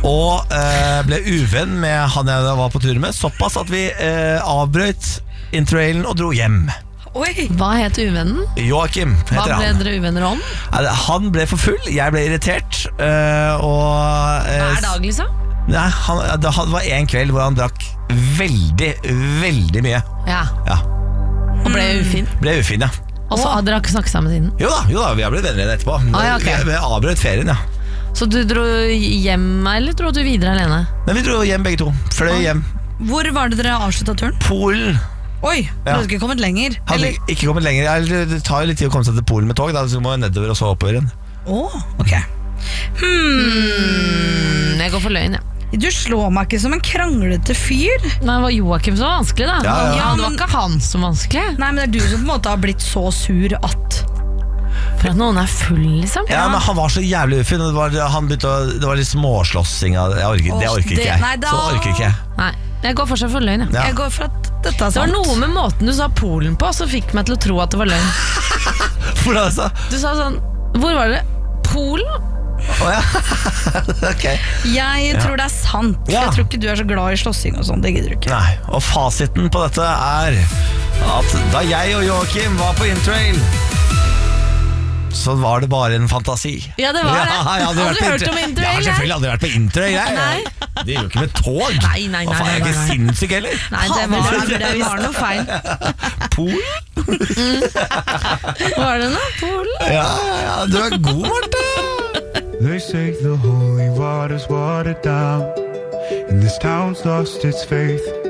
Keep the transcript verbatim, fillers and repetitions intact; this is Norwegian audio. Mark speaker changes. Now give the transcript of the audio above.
Speaker 1: Og eh, ble uvenn med han jeg var på tur med, såpass at vi eh, avbrøt interrailen og dro hjem.
Speaker 2: Oi.
Speaker 3: Hva het uvennen?
Speaker 1: Joachim heter han.
Speaker 3: Hva ble dere uvenner om?
Speaker 1: Han ble for full, jeg ble irritert. øh, og, øh,
Speaker 3: Hver dag, liksom?
Speaker 1: Nei, han, det var en kveld hvor han drakk veldig, veldig mye.
Speaker 3: Ja.
Speaker 1: Ja.
Speaker 3: Og ble ufin?
Speaker 1: Ble ufin, ja.
Speaker 3: Og så hadde dere ikke snakket sammen siden?
Speaker 1: Jo da, jo da, vi har blitt venner igjen etterpå.
Speaker 3: Ah, ja, okay.
Speaker 1: vi, vi avbrøt ferien, ja.
Speaker 3: Så du dro hjem, eller dro du videre alene?
Speaker 1: Men vi dro hjem begge to, fløy ah. hjem.
Speaker 2: Hvor var det dere avsluttet turen?
Speaker 1: Polen.
Speaker 2: Oi, du
Speaker 1: ja.
Speaker 2: hadde ikke kommet lenger?
Speaker 1: Hadde
Speaker 2: eller?
Speaker 1: ikke kommet lenger. Det tar jo litt tid å komme seg til Polen med tog, da, så må jeg nedover og så oppover igjen.
Speaker 2: Åh, oh, ok.
Speaker 3: Hmm. Jeg går for løgn, ja.
Speaker 2: Du slår meg ikke som en kranglete fyr.
Speaker 3: Nei, var Joachim så vanskelig da?
Speaker 1: Ja, ja.
Speaker 3: Ja, det var ikke han som vanskelig.
Speaker 2: Nei, men det er du som på en måte har blitt så sur at
Speaker 3: For at noen er full, liksom.
Speaker 1: Ja, men han var så jævlig ufin. Det var, han begynte å, det var litt småslåssing. Jeg orker, det orker ikke jeg.
Speaker 2: Nei, da...
Speaker 1: Så orker ikke jeg.
Speaker 3: Nei, jeg går fortsatt for løgn, ja.
Speaker 1: Ja.
Speaker 2: Jeg går for at dette er sant.
Speaker 3: Det var noe med måten du sa Polen på som fikk meg til å tro at det var løgn.
Speaker 1: Hvordan sa?
Speaker 3: Du sa sånn, hvor var det? Polen?
Speaker 1: Oh, ja. Okay.
Speaker 2: Jeg
Speaker 1: ja.
Speaker 2: tror det er sant. For
Speaker 1: ja.
Speaker 2: jeg tror ikke du er så glad i slåssing og sånn. Det gidder du ikke.
Speaker 1: Nei, og fasiten på dette er at da jeg og Joachim var på Interrail, så var det bare en fantasi.
Speaker 3: Ja, det var det.
Speaker 1: Ja, jeg hadde,
Speaker 3: hadde du hørt om Interrail?
Speaker 1: Jeg har selvfølgelig aldri vært på Interrail. Jeg.
Speaker 3: Nei.
Speaker 1: Det gjør jo ikke med tog.
Speaker 3: Nei, nei, nei.
Speaker 1: Hvorfor er jeg ikke sinnssyk heller?
Speaker 3: Nei, det var, det var noe feil.
Speaker 1: Polen?
Speaker 3: Mm. Var det noe? Polen?
Speaker 1: Ja, ja, du er god, Marte.
Speaker 4: They say the holy water's watered down, and this town's lost its faith.